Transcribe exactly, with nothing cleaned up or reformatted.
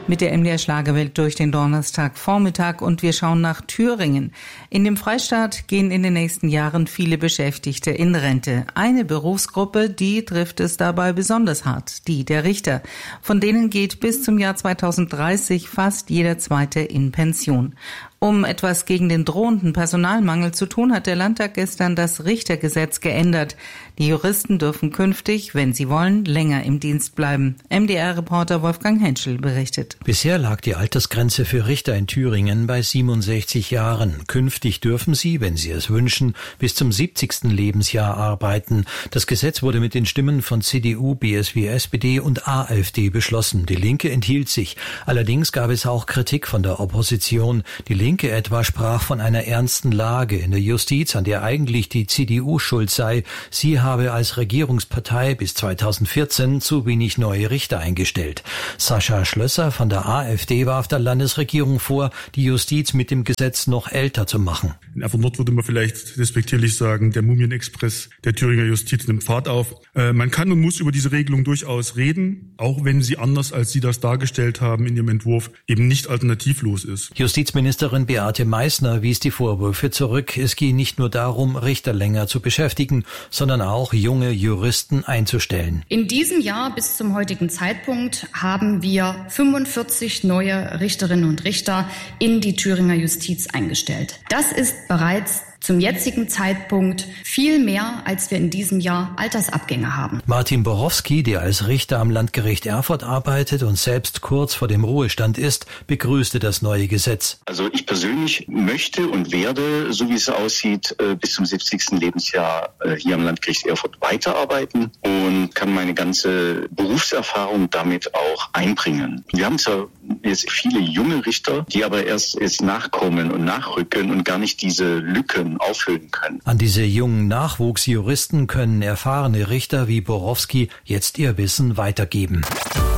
Mit der M D R Schlagerwelt durch den Donnerstagvormittag und wir schauen nach Thüringen. In dem Freistaat gehen in den nächsten Jahren viele Beschäftigte in Rente. Eine Berufsgruppe, die trifft es dabei besonders hart, die der Richter. Von denen geht bis zum Jahr zweitausenddreißig fast jeder Zweite in Pension. Um etwas gegen den drohenden Personalmangel zu tun, hat der Landtag gestern das Richtergesetz geändert. Die Juristen dürfen künftig, wenn sie wollen, länger im Dienst bleiben. M D R-Reporter Wolfgang Henschel berichtet. Bisher lag die Altersgrenze für Richter in Thüringen bei siebenundsechzig Jahren. Künftig dürfen sie, wenn sie es wünschen, bis zum siebzigsten Lebensjahr arbeiten. Das Gesetz wurde mit den Stimmen von C D U, B S W, S P D und AfD beschlossen. Die Linke enthielt sich. Allerdings gab es auch Kritik von der Opposition. Die Linke etwa sprach von einer ernsten Lage in der Justiz, an der eigentlich die C D U schuld sei. Sie habe als Regierungspartei bis zweitausendvierzehn zu wenig neue Richter eingestellt. Sascha Schlösser von der AfD warf der Landesregierung vor, die Justiz mit dem Gesetz noch älter zu machen. In Erfurt-Nord würde man vielleicht despektierlich sagen, der Mumienexpress der Thüringer Justiz nimmt Fahrt auf. Äh, man kann und muss über diese Regelung durchaus reden, auch wenn sie anders, als Sie das dargestellt haben in Ihrem Entwurf, eben nicht alternativlos ist. Justizministerin Beate Meißner wies die Vorwürfe zurück. Es gehe nicht nur darum, Richter länger zu beschäftigen, sondern auch junge Juristen einzustellen. In diesem Jahr bis zum heutigen Zeitpunkt haben wir fünfundvierzig neue Richterinnen und Richter in die Thüringer Justiz eingestellt. Das ist bereits zum jetzigen Zeitpunkt viel mehr, als wir in diesem Jahr Altersabgänge haben. Martin Borowski, der als Richter am Landgericht Erfurt arbeitet und selbst kurz vor dem Ruhestand ist, begrüßte das neue Gesetz. Also ich persönlich möchte und werde, so wie es aussieht, bis zum siebzigsten Lebensjahr hier am Landgericht Erfurt weiterarbeiten und kann meine ganze Berufserfahrung damit auch einbringen. Wir haben zwar jetzt viele junge Richter, die aber erst jetzt nachkommen und nachrücken und gar nicht diese Lücken auffüllen können. An diese jungen Nachwuchsjuristen können erfahrene Richter wie Borowski jetzt ihr Wissen weitergeben.